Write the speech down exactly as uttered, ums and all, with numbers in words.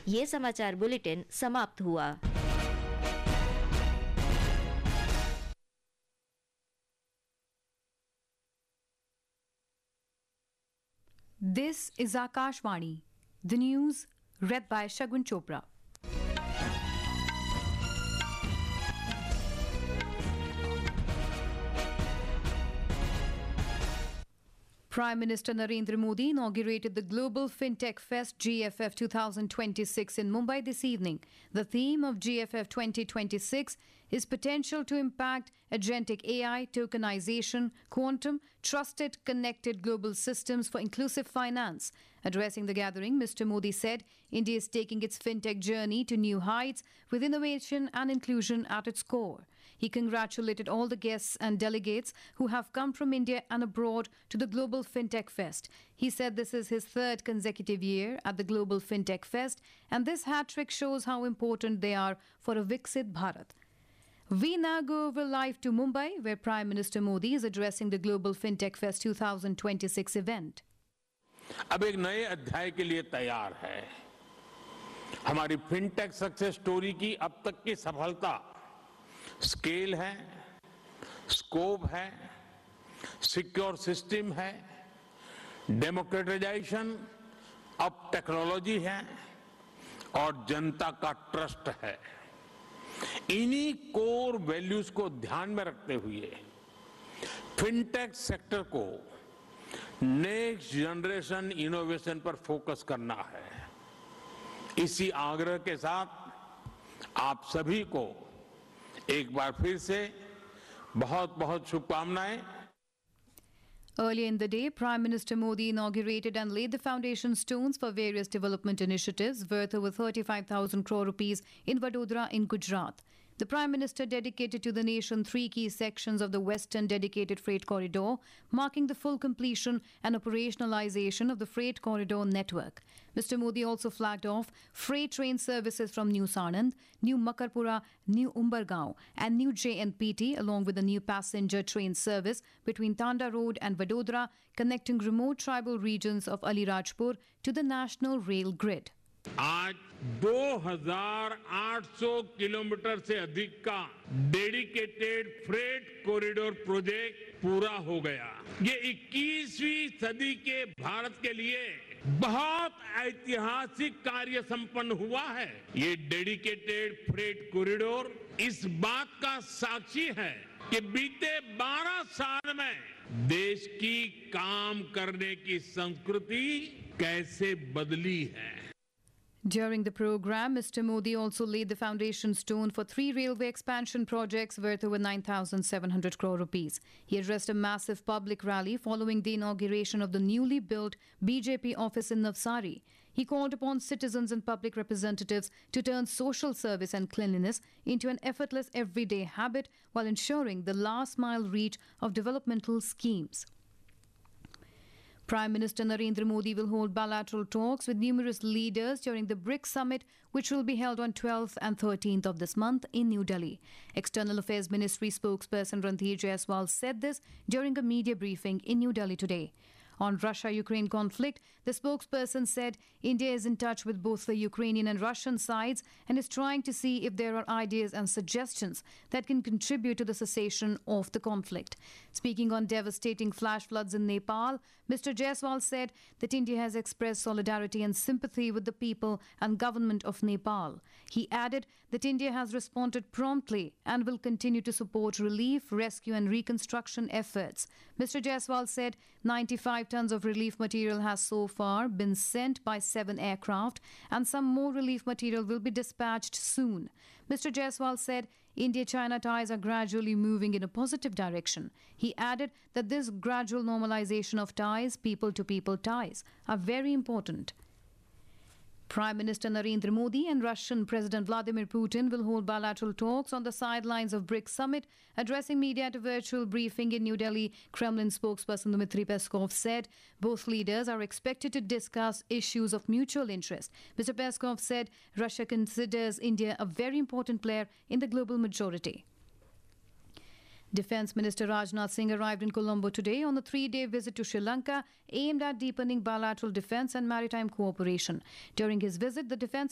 ये समाचार बुलेटिन समाप्त हुआ। This is Akashvani, the news read by Shagun Chopra. Prime Minister Narendra Modi inaugurated the Global FinTech Fest G F F twenty twenty-six in Mumbai this evening. The theme of G F F twenty twenty-six is potential to impact agentic A I, tokenization, quantum, trusted, connected global systems for inclusive finance. Addressing the gathering, Mister Modi said India is taking its fintech journey to new heights with innovation and inclusion at its core. He congratulated all the guests and delegates who have come from India and abroad to the Global FinTech Fest. He said this is his third consecutive year at the Global FinTech Fest, and this hat-trick shows how important they are for a Viksit Bharat. We now go over live to Mumbai, where Prime Minister Modi is addressing the Global FinTech Fest twenty twenty-six event. अब एक नए अध्याय के लिए तैयार है। हमारी fintech success story की अब तक की सफलता स्केल है, स्कोप है, सिक्योर सिस्टम है, डेमोक्रेटाइजेशन ऑफ टेक्नोलॉजी है और जनता का ट्रस्ट है। इन्हीं कोर वैल्यूज को ध्यान में रखते हुए फिनटेक सेक्टर को नेक्स्ट जनरेशन इनोवेशन पर फोकस करना है। इसी आग्रह के साथ आप सभी को एक बार फिर से बहुत बहुत शुभकामनाएं। Earlier in the day, Prime Minister Modi inaugurated and laid the foundation stones for various development initiatives worth over thirty-five thousand crore rupees in Vadodara in Gujarat. The Prime Minister dedicated to the nation three key sections of the Western Dedicated Freight Corridor, marking the full completion and operationalization of the freight corridor network. Mister Modi also flagged off freight train services from New Sanand, New Makarpura, New Umbergaon and New J N P T, along with a new passenger train service between Tanda Road and Vadodara, connecting remote tribal regions of Alirajpur to the national rail grid. आज दो हज़ार आठ सौ kilometre से अधिक का dedicated freight corridor project पूरा हो गया। ये इक्कीसवीं सदी के भारत के लिए बहुत ऐतिहासिक कार्य संपन्न हुआ है। ये डेडिकेटेड फ्रेट कॉरिडोर इस बात का साक्षी है कि बीते बारह साल में देश की काम करने की संस्कृति कैसे बदली है। During the program, Mister Modi also laid the foundation stone for three railway expansion projects worth over nine thousand seven hundred crore rupees. He addressed a massive public rally following the inauguration of the newly built B J P office in Navsari. He called upon citizens and public representatives to turn social service and cleanliness into an effortless everyday habit while ensuring the last mile reach of developmental schemes. Prime Minister Narendra Modi will hold bilateral talks with numerous leaders during the BRICS summit, which will be held on twelfth and thirteenth of this month in New Delhi. External Affairs Ministry spokesperson Randhir Jaiswal said this during a media briefing in New Delhi today. On Russia-Ukraine conflict, the spokesperson said India is in touch with both the Ukrainian and Russian sides and is trying to see if there are ideas and suggestions that can contribute to the cessation of the conflict. Speaking on devastating flash floods in Nepal, Mister Jaiswal said that India has expressed solidarity and sympathy with the people and government of Nepal. He added that India has responded promptly and will continue to support relief, rescue and reconstruction efforts. Mister Jaiswal said ninety-five tons of relief material has so far been sent by seven aircraft and some more relief material will be dispatched soon. Mister Jaiswal said India-China ties are gradually moving in a positive direction. He added that this gradual normalization of ties, people-to-people ties, are very important. Prime Minister Narendra Modi and Russian President Vladimir Putin will hold bilateral talks on the sidelines of BRICS summit. Addressing media at a virtual briefing in New Delhi, Kremlin spokesperson Dmitry Peskov said both leaders are expected to discuss issues of mutual interest. Mister Peskov said Russia considers India a very important player in the global majority. Defence Minister Rajnath Singh arrived in Colombo today on a three-day visit to Sri Lanka aimed at deepening bilateral defence and maritime cooperation. During his visit, the Defence